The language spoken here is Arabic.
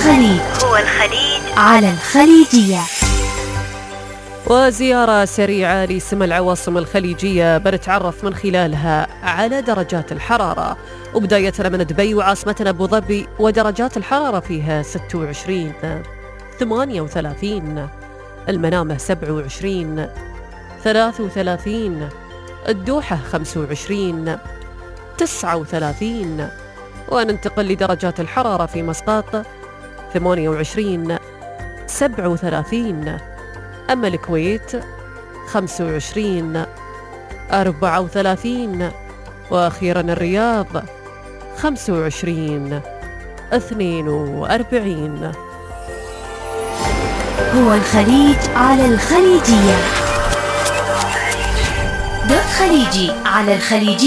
الخليج على الخليجية. وزيارة سريعة لسمى العواصم الخليجية بنتعرف من خلالها على درجات الحرارة، وبداية من دبي وعاصمتنا أبو ظبي ودرجات الحرارة فيها 26 38، المنامة 27 33، الدوحة 25 39، وننتقل لدرجات الحرارة في مسقط 28 37، أما الكويت 25 34، وأخيرا الرياض 25 42. هو الخليج على الخليجية. خليجي على الخليجية.